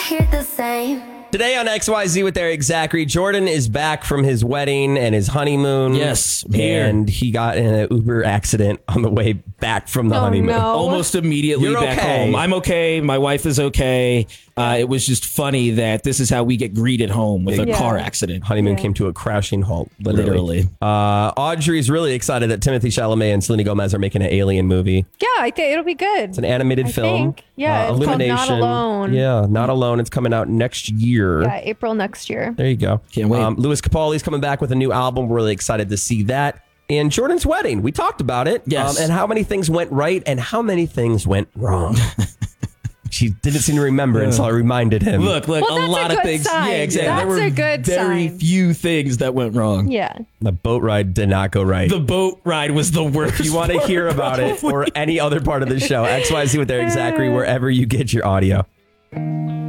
hear the same. Today on XYZ with Eric Zachary, Jordan is back from his wedding and his honeymoon. Yes, I'm here. And he got in an Uber accident on the way back from the honeymoon. no. Almost immediately You're back okay. home. I'm okay. My wife is okay. It was just funny that this is how we get greeted home with a car accident. Honeymoon came to a crashing halt, literally. Audrey's really excited that Timothée Chalamet and Selena Gomez are making an Alien movie. Yeah, I think it'll be good. It's an animated film. think. Yeah, it's called Not Alone. Yeah, Not Alone. It's coming out next year. Yeah, April next year. There you go. Can't wait. Louis Capaldi's coming back with a new album. We're really excited to see that. And Jordan's wedding. We talked about it. Yes. And how many things went right and how many things went wrong. She didn't seem to remember until I reminded him. Look, Well, a that's lot a of good things. sign. Yeah, exactly. That's there were a good very sign. few things that went wrong. Yeah. The boat ride did not go right. The boat ride was the worst. If you want to hear about it or any other part of the show, XYZ with Eric Zachary, wherever you get your audio.